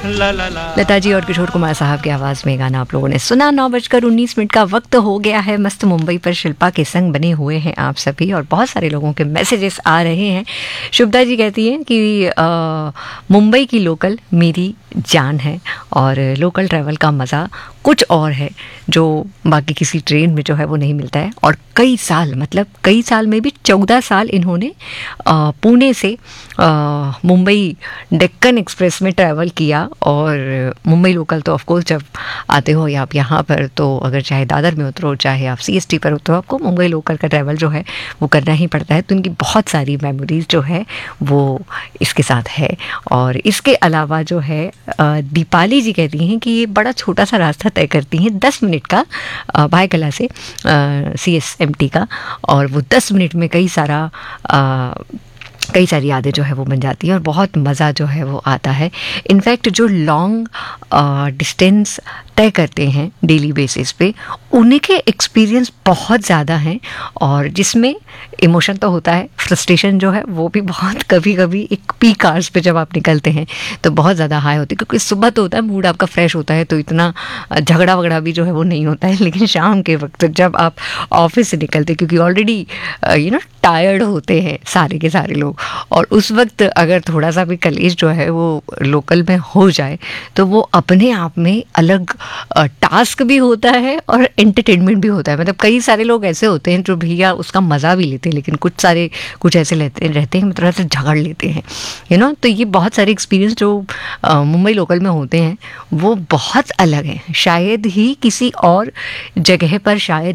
ला ला ला। लता जी और किशोर कुमार साहब की आवाज़ में गाना आप लोगों ने सुना। 9:19 का वक्त हो गया है। मस्त मुंबई पर शिल्पा के संग बने हुए हैं आप सभी और बहुत सारे लोगों के मैसेजेस आ रहे हैं। शुभदा जी कहती हैं कि मुंबई की लोकल मेरी जान है और लोकल ट्रैवल का मज़ा कुछ और है जो बाकी किसी ट्रेन में जो है वो नहीं मिलता है। और कई साल, मतलब कई साल में भी 14 साल इन्होंने पुणे से मुंबई डेक्कन एक्सप्रेस में ट्रैवल किया। और मुंबई लोकल तो ऑफकोर्स जब आते हो आप यहाँ पर, तो अगर चाहे दादर में उतरो चाहे आप CST पर उतरो, आपको मुंबई लोकल का ट्रैवल जो है वो करना ही पड़ता है। तो इनकी बहुत सारी मेमोरीज जो है वो इसके साथ है। और इसके अलावा जो है दीपाली जी कहती हैं कि ये बड़ा छोटा सा रास्ता तय करती हैं, 10 मिनट का भायकला से CSMT का, और वो 10 मिनट में कई सारी यादें जो है वो बन जाती हैं और बहुत मज़ा जो है वो आता है। इनफैक्ट जो लॉन्ग डिस्टेंस तय करते हैं डेली बेसिस पे, उनके एक्सपीरियंस बहुत ज़्यादा हैं और जिसमें इमोशन तो होता है, फ्रस्ट्रेशन जो है वो भी बहुत कभी कभी एक पीक आवर्स पे जब आप निकलते हैं तो बहुत ज़्यादा हाई होती है, क्योंकि सुबह तो होता है मूड आपका फ्रेश होता है तो इतना झगड़ा वगड़ा भी जो है वो नहीं होता है। लेकिन शाम के वक्त जब आप ऑफिस से निकलते, क्योंकि ऑलरेडी टायर्ड होते हैं सारे के सारे लोग, और उस वक्त अगर थोड़ा सा भी कलेश जो है वो लोकल में हो जाए तो वो अपने आप में अलग टास्क भी होता है और एंटरटेनमेंट भी होता है। मतलब कई सारे लोग ऐसे होते हैं जो भैया उसका मज़ा भी लेते हैं, लेकिन कुछ ऐसे रहते हैं थोड़ा सा झगड़ लेते हैं तो ये बहुत सारे एक्सपीरियंस जो मुंबई लोकल में होते हैं वो बहुत अलग हैं। शायद ही किसी और जगह पर शायद